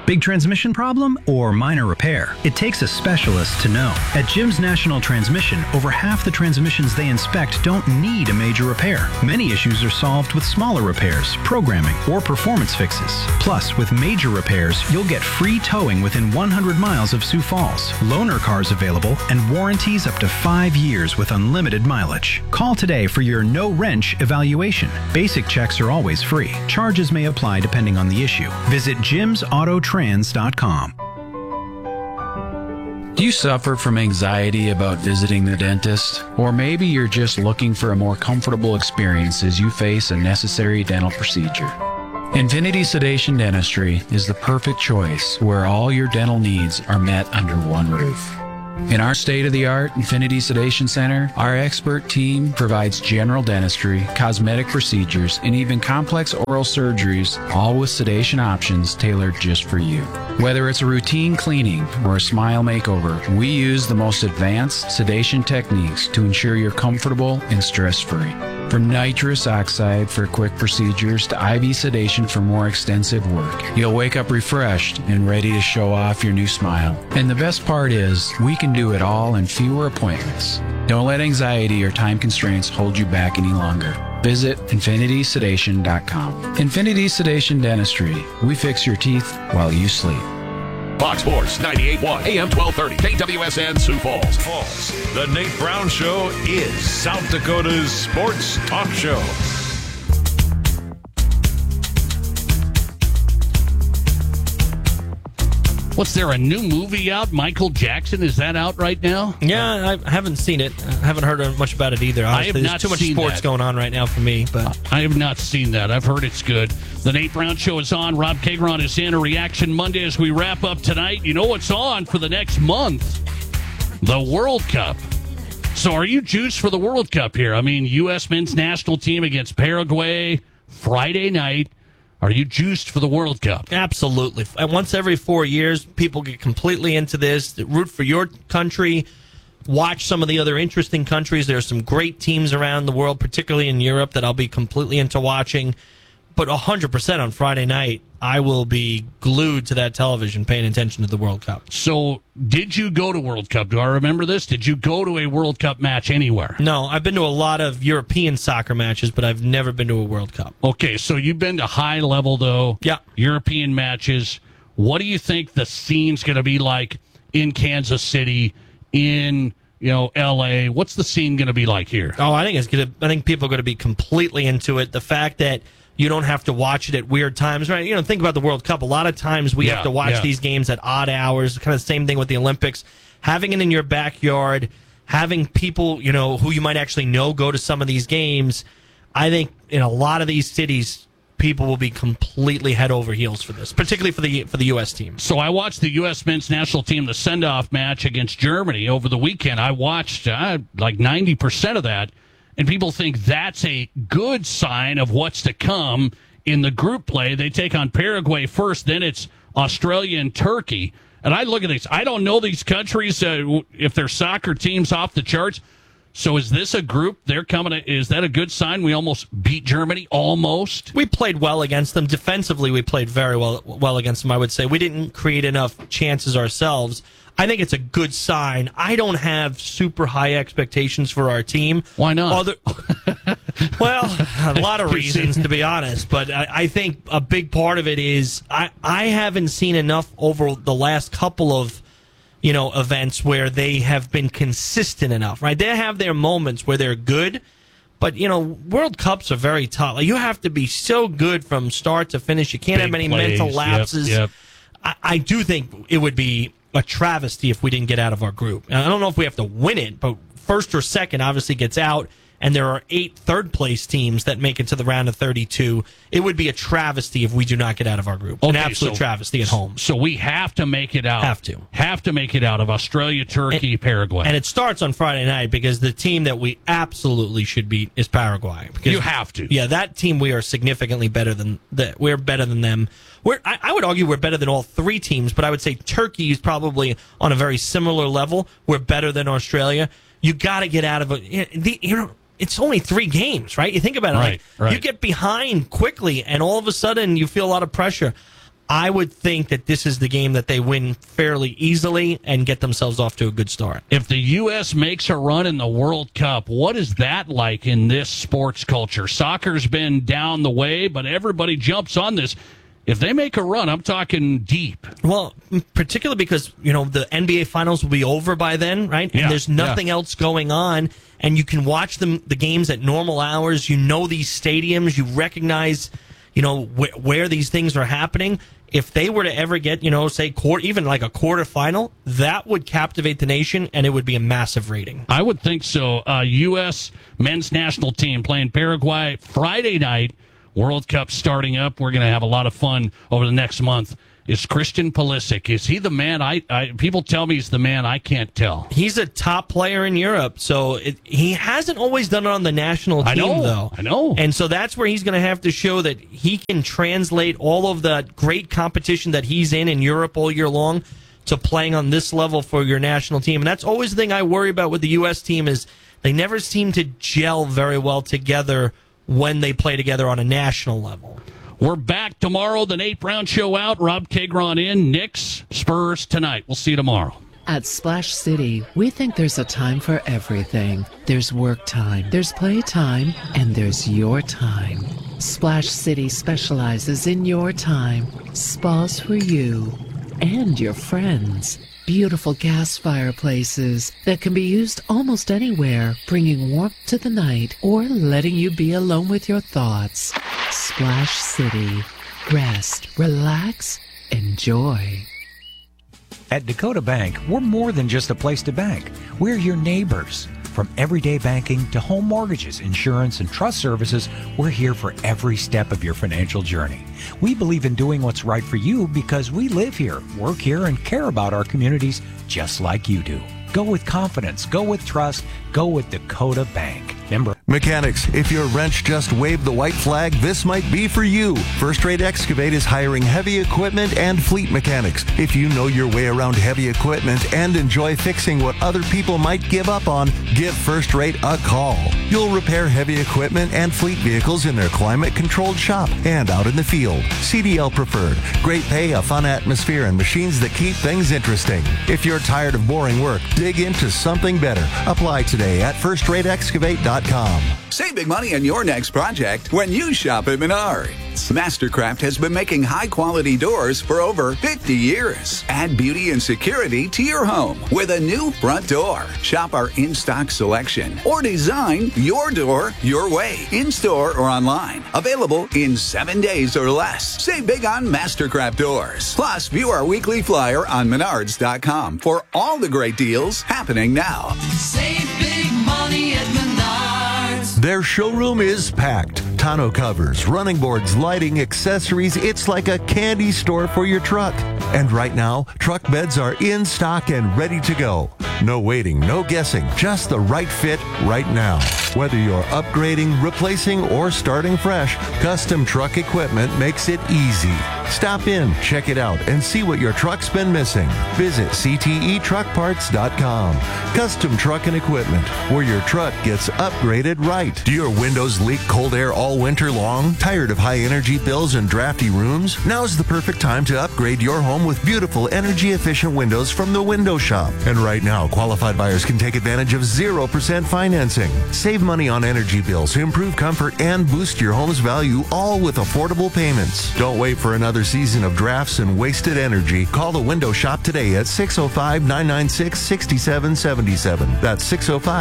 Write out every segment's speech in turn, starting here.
Big transmission problem or minor repair? It takes a specialist to know. At Jim's National Transmission, over half the transmissions they inspect don't need a major repair. Many issues are solved with smaller repairs, programming, or performance fixes. Plus, with major repairs, you'll get free towing within 100 miles of Sioux Falls, loaner cars available, and warranties up to 5 years with unlimited mileage. Call today for your no-wrench evaluation. Basic checks are always free. Charges may apply depending on the issue. Visit jimsautotrans.com. Do you suffer from anxiety about visiting the dentist? Or maybe you're just looking for a more comfortable experience as you face a necessary dental procedure. Infinity Sedation Dentistry is the perfect choice where all your dental needs are met under one roof. In our state-of-the-art Infinity Sedation Center, our expert team provides general dentistry, cosmetic procedures, and even complex oral surgeries, all with sedation options tailored just for you. Whether it's a routine cleaning or a smile makeover, we use the most advanced sedation techniques to ensure you're comfortable and stress-free. From nitrous oxide for quick procedures to IV sedation for more extensive work, you'll wake up refreshed and ready to show off your new smile. And the best part is, we can do it all in fewer appointments. Don't let anxiety or time constraints hold you back any longer. Visit infinitysedation.com. Infinity Sedation Dentistry. We fix your teeth while you sleep. Fox Sports 98.1 AM 1230 KWSN Sioux Falls. The Nate Brown Show is South Dakota's sports talk show. What's there, a new movie out? Michael Jackson, is that out right now? Yeah, I haven't seen it. I haven't heard much about it either. Honestly, there's too much sports going on right now for me. But I have not seen that. I've heard it's good. The Nate Brown Show is on. Rob Kagron is in. A Reaction Monday as we wrap up tonight. You know what's on for the next month? The World Cup. So are you juiced for the World Cup here? I mean, U.S. men's national team against Paraguay Friday night. Are you juiced for the World Cup? Absolutely. And once every 4 years, people get completely into this. Root for your country. Watch some of the other interesting countries. There are some great teams around the world, particularly in Europe, that I'll be completely into watching. But 100% on Friday night, I will be glued to that television paying attention to the World Cup. So, did you go to World Cup? Do I remember this? Did you go to a World Cup match anywhere? No, I've been to a lot of European soccer matches, but I've never been to a World Cup. Okay, so you've been to high level, though. Yeah. European matches. What do you think the scene's going to be like in Kansas City, in L.A.? What's the scene going to be like here? Oh, I think people are going to be completely into it. The fact that you don't have to watch it at weird times, right? Think about the World Cup. A lot of times we have to watch these games at odd hours. Kind of the same thing with the Olympics. Having it in your backyard, having people, who you might actually know go to some of these games. I think in a lot of these cities, people will be completely head over heels for this, particularly for the U.S. team. So I watched the U.S. men's national team, the send-off match against Germany over the weekend. I watched like 90% of that. And people think that's a good sign of what's to come in the group play. They take on Paraguay first, then it's Australia and Turkey. And I look at these. I don't know these countries, if their soccer team's off the charts. So is this a group they're coming to? Is that a good sign? We almost beat Germany, almost. We played well against them. Defensively, we played very well against them, I would say. We didn't create enough chances ourselves. I think it's a good sign. I don't have super high expectations for our team. Why not? Well, a lot of reasons, to be honest. But I think a big part of it is I haven't seen enough over the last couple of events where they have been consistent enough, right? They have their moments where they're good, but, World Cups are very tough. Like, you have to be so good from start to finish. You can't have any mental lapses. Yep. I do think it would be a travesty if we didn't get out of our group. And I don't know if we have to win it, but first or second obviously gets out, and there are 8 third-place teams that make it to the round of 32. It would be a travesty if we do not get out of our group. An absolute travesty at home. So we have to make it out. Have to make it out of Australia, Turkey, Paraguay. And it starts on Friday night because the team that we absolutely should beat is Paraguay. Because, you have to. Yeah, that team we are significantly better than. We're better than them. I would argue we're better than all 3 teams, but I would say Turkey is probably on a very similar level. We're better than Australia. You got to get out of it. It's only 3 games, right? You think about it. Right. You get behind quickly, and all of a sudden you feel a lot of pressure. I would think that this is the game that they win fairly easily and get themselves off to a good start. If the U.S. makes a run in the World Cup, what is that like in this sports culture? Soccer's been down the way, but everybody jumps on this. If they make a run, I'm talking deep. Well, particularly because, the NBA Finals will be over by then, right? Yeah, and there's nothing else going on, and you can watch the games at normal hours. You know these stadiums. You recognize, where these things are happening. If they were to ever get, say, even like a quarterfinal, that would captivate the nation, and it would be a massive rating. I would think so. U.S. men's national team playing Paraguay Friday night. World Cup starting up. We're going to have a lot of fun over the next month. Is Christian Pulisic, is he the man? People tell me he's the man. I can't tell. He's a top player in Europe, so he hasn't always done it on the national team, though. I know. And so that's where he's going to have to show that he can translate all of the great competition that he's in Europe all year long to playing on this level for your national team. And that's always the thing I worry about with the U.S. team is they never seem to gel very well together when they play together on a national level. We're back tomorrow. The Nate Brown Show out. Rob Kagron in. Knicks, Spurs tonight. We'll see you tomorrow. At Splash City, we think there's a time for everything. There's work time, there's play time, and there's your time. Splash City specializes in your time. Spas for you and your friends. Beautiful gas fireplaces that can be used almost anywhere, bringing warmth to the night or letting you be alone with your thoughts. Splash City. Rest, relax, enjoy. At Dakota Bank, we're more than just a place to bank. We're your neighbors. From everyday banking to home mortgages, insurance, and trust services, we're here for every step of your financial journey. We believe in doing what's right for you because we live here, work here, and care about our communities just like you do. Go with confidence. Go with trust. Go with Dakota Bank. Member. Mechanics, if your wrench just waved the white flag, this might be for you. First Rate Excavate is hiring heavy equipment and fleet mechanics. If you know your way around heavy equipment and enjoy fixing what other people might give up on, give First Rate a call. You'll repair heavy equipment and fleet vehicles in their climate-controlled shop and out in the field. CDL preferred. Great pay, a fun atmosphere, and machines that keep things interesting. If you're tired of boring work, dig into something better. Apply today at FirstRateExcavate.com. Save big money on your next project when you shop at Menards. Mastercraft has been making high-quality doors for over 50 years. Add beauty and security to your home with a new front door. Shop our in-stock selection or design your door your way, in-store or online. Available in 7 days or less. Save big on Mastercraft doors. Plus, view our weekly flyer on Menards.com for all the great deals happening now. Save big money at Menards. Their showroom is packed. Tonneau covers, running boards, lighting, accessories. It's like a candy store for your truck. And right now, truck beds are in stock and ready to go. No waiting, no guessing, just the right fit right now. Whether you're upgrading, replacing, or starting fresh, Custom Truck Equipment makes it easy. Stop in, check it out, and see what your truck's been missing. Visit CTETruckparts.com. Custom Truck and Equipment, where your truck gets upgraded right. Do your windows leak cold air all winter long? Tired of high energy bills and drafty rooms? Now's the perfect time to upgrade your home with beautiful energy efficient windows from the Window Shop. And right now, qualified buyers can take advantage of 0% financing. Save money on energy bills, improve comfort, and boost your home's value, all with affordable payments. Don't wait for another season of drafts and wasted energy. Call the Window Shop today at 605-996-6777. That's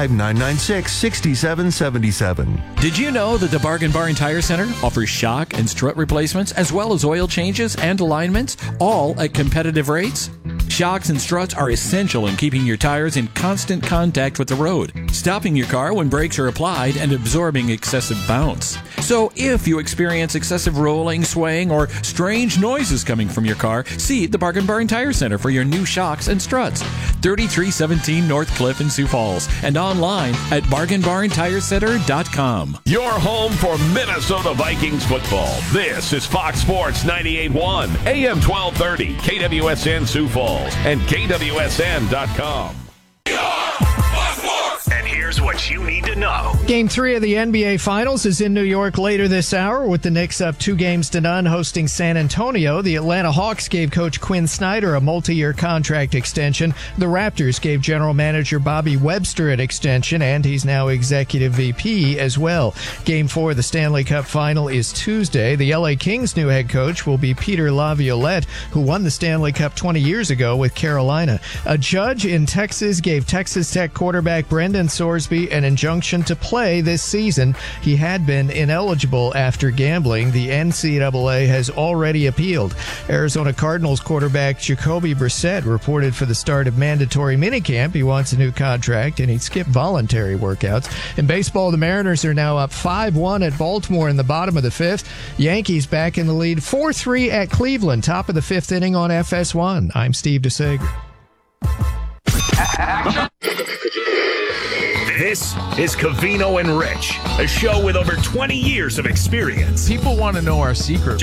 605-996-6777. Did you know that the Bargain Barn Tire Center offers shock and strut replacements as well as oil changes and alignments, all at competitive rates? Shocks and struts are essential in keeping your tires in constant contact with the road, stopping your car when brakes are applied and absorbing excessive bounce. So if you experience excessive rolling, swaying, or strange noises coming from your car, see the Bargain Barn Tire Center for your new shocks and struts. 3317 North Cliff in Sioux Falls and online at bargainbarntirecenter.com. Your home for Minnesota Vikings football. This is Fox Sports 98.1, AM 1230, KWSN Sioux Falls, and KWSN.com. And here Here's what you need to know. Game 3 of the NBA Finals is in New York later this hour, with the Knicks up 2-0 hosting San Antonio. The Atlanta Hawks gave Coach Quinn Snyder a multi-year contract extension. The Raptors gave General Manager Bobby Webster an extension, and he's now Executive VP as well. Game 4 of the Stanley Cup Final is Tuesday. The LA Kings' new head coach will be Peter Laviolette, who won the Stanley Cup 20 years ago with Carolina. A judge in Texas gave Texas Tech quarterback Brendan Sorsby an injunction to play this season. He had been ineligible after gambling. The NCAA has already appealed. Arizona Cardinals quarterback Jacoby Brissett reported for the start of mandatory minicamp. He wants a new contract, and he'd skip voluntary workouts. In baseball, the Mariners are now up 5-1 at Baltimore in the bottom of the 5th. Yankees back in the lead 4-3 at Cleveland, top of the 5th inning on FS1. I'm Steve DeSager. This is Covino and Rich, a show with over 20 years of experience. People want to know our secret.